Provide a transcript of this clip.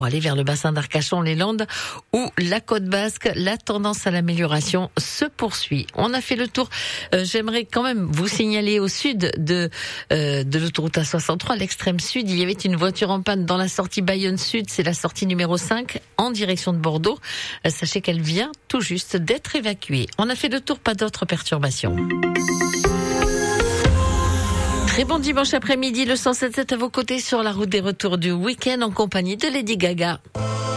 Pour aller vers le bassin d'Arcachon, les Landes ou la Côte Basque, la tendance à l'amélioration se poursuit. On a fait le tour. J'aimerais quand même vous signaler au sud de l'autoroute A63, l'extrême sud, il y avait une voiture en panne dans la sortie Bayonne Sud, c'est la sortie numéro 5 en direction de Bordeaux. Sachez qu'elle vient tout juste d'être évacuée. On a fait le tour, pas d'autres perturbations. Très bon dimanche après-midi, le 107.7 à vos côtés sur la route des retours du week-end en compagnie de Lady Gaga.